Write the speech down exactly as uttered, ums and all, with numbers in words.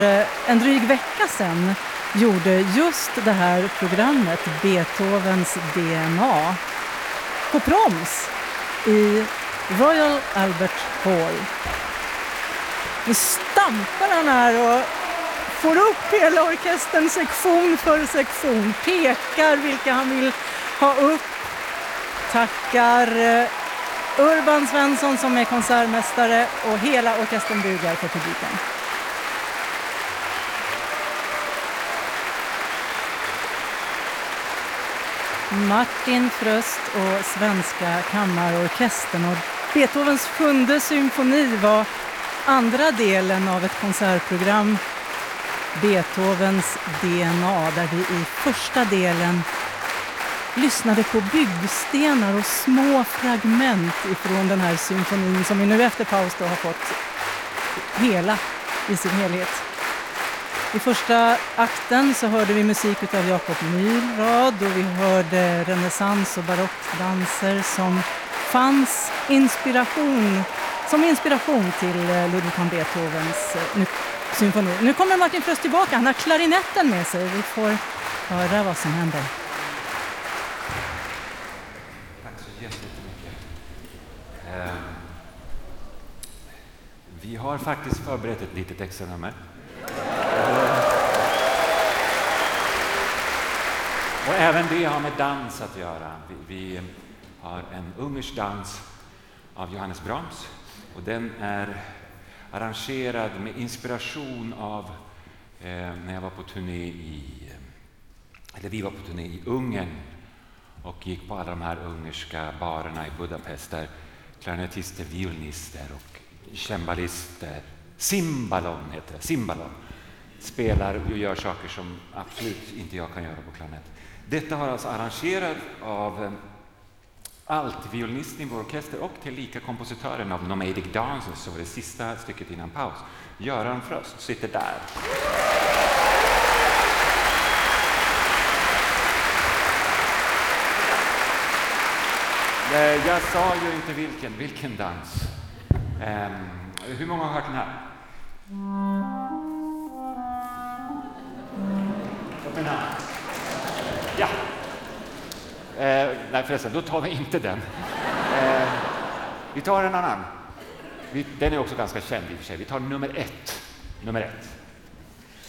en dryg vecka sedan gjorde just det här programmet Beethovens D N A på Proms i Royal Albert Hall. Nu stampar han här och får upp hela orkestern sektion för sektion, pekar vilka han vill ha upp, tackar Urban Svensson som är konsertmästare och hela orkestern bugar för publiken. Martin Fröst och Svenska kammarorkestern och Beethovens sjunde symfoni var andra delen av ett konsertprogram, Beethovens D N A, där vi i första delen lyssnade på byggstenar och små fragment ifrån den här symfonin som vi nu efter paus då har fått hela i sin helhet. I första akten så hörde vi musik av Jakob Mylrad och vi hörde renässans- och barockdanser som fanns inspiration, som inspiration till Ludwig van Beethovens nu, symfoni. Nu kommer Martin Fröst tillbaka, han har klarinetten med sig. Vi får höra vad som händer. Tack så jättemycket. Eh, vi har faktiskt förberett ett litet extra nummer. Och även det har med dans att göra. Vi, vi har en ungersk dans av Johannes Brahms och den är arrangerad med inspiration av eh, när jag var på turné i eller vi var på turné i Ungern och gick på alla de här ungerska barerna i Budapest där klarinettister, violinister och cembalister, cimbalom heter det, cimbalom, spelar och gör saker som absolut inte jag kan göra på klarinett. Detta har alltså arrangerat av altviolinisten i vår orkester och tillika kompositören av Nomadic Dances, så var det sista stycket innan paus. Göran Fröst sitter där. Jag sa ju inte vilken, vilken dans. Um, hur många har hört den här? Ja. Eh, nej förresten, då tar vi inte den. Eh, vi tar en annan. Vi, den är också ganska känd i och för sig. Vi tar nummer ett. Nummer ett.